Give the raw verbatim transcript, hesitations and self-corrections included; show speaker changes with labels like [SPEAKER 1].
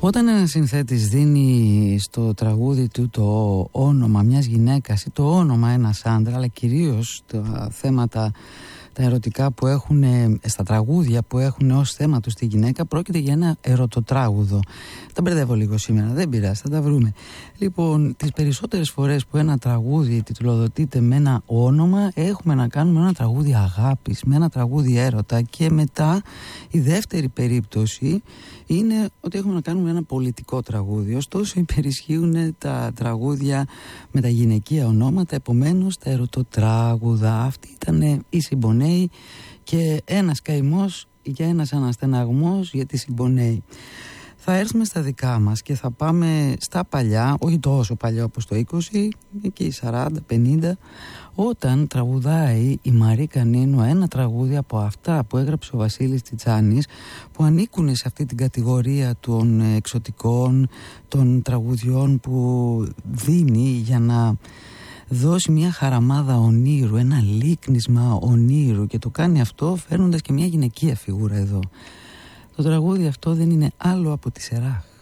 [SPEAKER 1] Όταν ένας συνθέτης δίνει στο τραγούδι του το όνομα μιας γυναίκας ή το όνομα ένας άντρα, αλλά κυρίως τα θέματα τα ερωτικά που έχουν στα τραγούδια που έχουν ως θέμα τους τη γυναίκα, πρόκειται για ένα ερωτοτράγουδο. Τα μπερδεύω λίγο σήμερα, δεν πειράζει, θα τα βρούμε. Λοιπόν, τις περισσότερες φορές που ένα τραγούδι τιτλοδοτείται με ένα όνομα, έχουμε να κάνουμε ένα τραγούδι αγάπης, με ένα τραγούδι έρωτα, και μετά η δεύτερη περίπτωση είναι ότι έχουμε να κάνουμε ένα πολιτικό τραγούδι. Ωστόσο υπερισχύουν τα τραγούδια με τα γυναικεία ονόματα, επομένως τα ερωτοτράγουδα. Αυτή ήταν η Συμπονέη και ένας καημός για ένας αναστεναγμός για τη Συμπονέη. Θα έρθουμε στα δικά μας και θα πάμε στα παλιά, όχι τόσο παλιά όπως το είκοσι, εκεί σαράντα πενήντα, όταν τραγουδάει η Μαρίκα Νίνου ένα τραγούδι από αυτά που έγραψε ο Βασίλης Τσιτσάνης, που ανήκουν σε αυτή την κατηγορία των εξωτικών, των τραγουδιών που δίνει για να δώσει μια χαραμάδα ονείρου, ένα λίκνισμα ονείρου, και το κάνει αυτό φέρνοντας και μια γυναικεία φιγούρα εδώ. Το τραγούδι αυτό δεν είναι άλλο από τη Σεράχ.